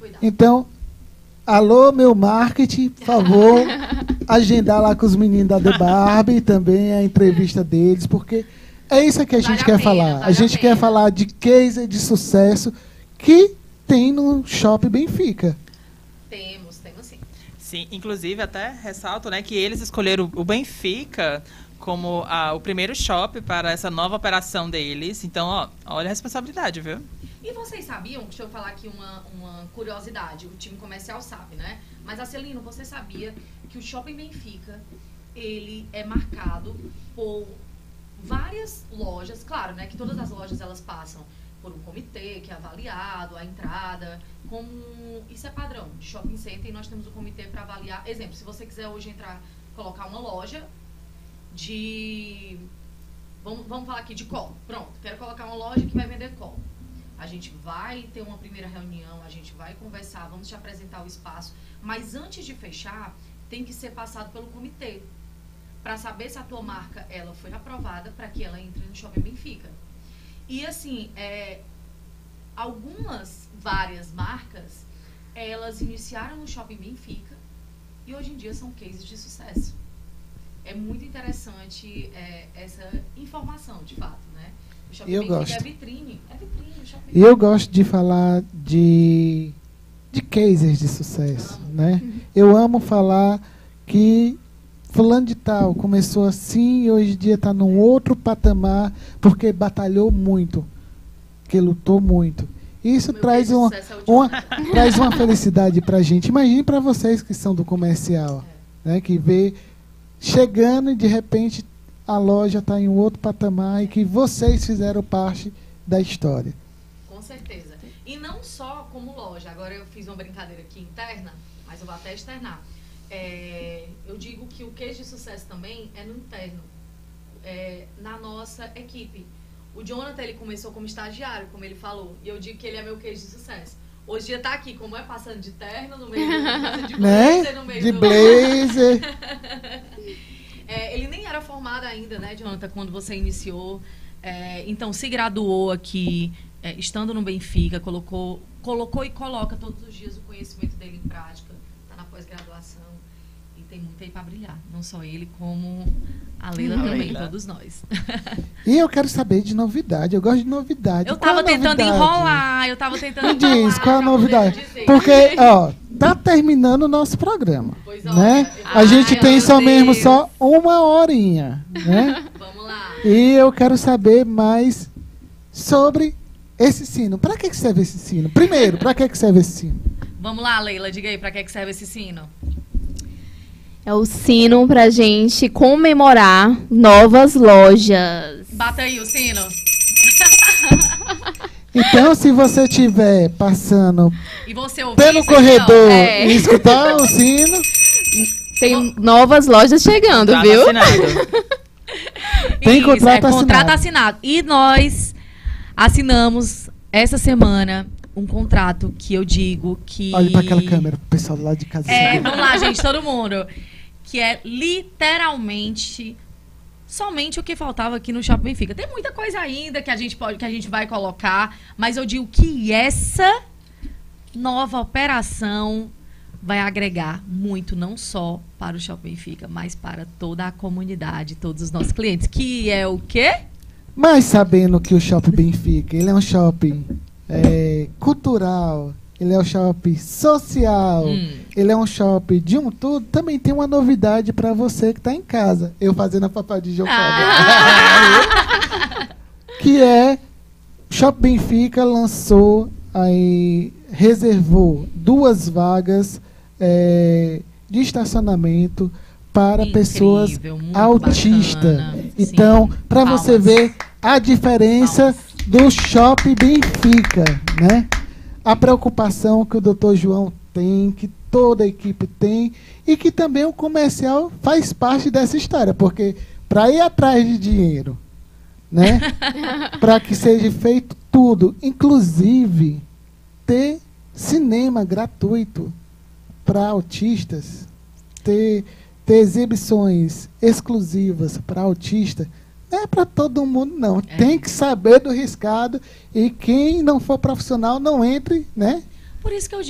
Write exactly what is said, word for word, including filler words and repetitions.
Então, alô, meu marketing, por favor, agendar lá com os meninos da The Barbie também a entrevista deles, porque é isso que a gente Vale a quer pena, falar. vale A gente a quer pena. falar de case de sucesso que tem no Shopping Benfica. Temos, temos sim. Sim, inclusive até ressalto, né, que eles escolheram o Benfica como ah, o primeiro shopping para essa nova operação deles. Então, ó, olha a responsabilidade, viu? E vocês sabiam, deixa eu falar aqui uma, uma curiosidade, o time comercial sabe, né? Mas, Acelino, você sabia que o Shopping Benfica, ele é marcado por várias lojas, claro, né, que todas as lojas elas passam por um comitê que é avaliado, a entrada, como isso é padrão de shopping center, e nós temos um comitê para avaliar. Exemplo, se você quiser hoje entrar, colocar uma loja de, vamos, vamos falar aqui de colo, pronto, quero colocar uma loja que vai vender colo. A gente vai ter uma primeira reunião, a gente vai conversar, vamos te apresentar o espaço, mas antes de fechar, tem que ser passado pelo comitê, para saber se a tua marca ela foi aprovada para que ela entre no Shopping Benfica. E assim, é, algumas, várias marcas, elas iniciaram no Shopping Benfica e hoje em dia são cases de sucesso. É muito interessante é, essa informação, de fato, né? O Shopping Eu Benfica gosto. é vitrine, é vitrine. O Shopping E eu gosto de falar de, de cases de sucesso, né? Eu amo falar que fulano de tal começou assim e hoje em dia está num outro patamar porque batalhou muito, que lutou muito. Isso Meu traz case de uma, sucesso é o uma, Jonathan. traz uma felicidade para a gente. Imagine para vocês que são do comercial, né, que vê chegando e de repente a loja está em um outro patamar e que vocês fizeram parte da história. Com certeza. E não só como loja. Agora eu fiz uma brincadeira aqui interna, mas eu vou até externar. É, eu digo que o case de sucesso também é no interno, é, na nossa equipe. O Jonathan, ele começou como estagiário, como ele falou, e eu digo que ele é meu case de sucesso. Hoje dia tá aqui, como é, passando de terno no meio do, de blazer, Né? no meio De do... blazer. É, ele nem era formado ainda, né, Jonathan, quando você iniciou. É, então, se graduou aqui, é, estando no Benfica, colocou, colocou e coloca todos os dias o conhecimento dele em prática, está na pós-graduação e tem muito aí para brilhar. Não só ele, como a Leila A também, Leila. todos nós. E eu quero saber de novidade. Eu gosto de novidade. Eu Qual tava a tentando novidade? enrolar, eu tava tentando Me diz, enrolar qual a pra novidade? poder dizer. Porque, ó, tá terminando o nosso programa, Pois né? olha, A gente ai, tem meu só mesmo Deus. só uma horinha, né? Vamos lá. E eu quero saber mais sobre esse sino. Para que que serve esse sino? Primeiro, para que que serve esse sino? Vamos lá, Leila, diga aí, pra que que serve esse sino? É o sino pra gente comemorar novas lojas. Bata aí o sino. Então, se você estiver passando E você ouviu pelo isso aqui, ó? corredor É. e escutar o sino, Tem novas lojas chegando, Contrato viu? assinado. Tem Isso, contrato é, contrato assinado. assinado. E nós assinamos essa semana um contrato que eu digo que... olhe para aquela câmera, pro pessoal lá de casa. É, vamos lá, gente, todo mundo. Que é literalmente somente o que faltava aqui no Shopping Benfica. Tem muita coisa ainda que a gente pode, que a gente vai colocar, mas eu digo que essa nova operação vai agregar muito, não só para o Shopping Benfica, mas para toda a comunidade, todos os nossos clientes. Que é o quê? Mas sabendo que o Shopping Benfica, ele é um shopping é, cultural, ele é um shopping social, Hum. ele é um shopping de um tudo, também tem uma novidade para você que está em casa. Eu fazendo a papai de João Ah. que é Shopping Benfica lançou aí, reservou duas vagas é, de estacionamento para Incrível, pessoas muito autistas. bacana. Então, Sim. para você Palmas. ver a diferença do Shopping Benfica, né? A preocupação que o doutor João tem, que toda a equipe tem, e que também o comercial faz parte dessa história, porque para ir atrás de dinheiro, né? Para que seja feito tudo, inclusive ter cinema gratuito para autistas, ter, ter exibições exclusivas para autistas, não é para todo mundo, não. É. Tem que saber do riscado, e quem não for profissional não entre, né? Por isso que eu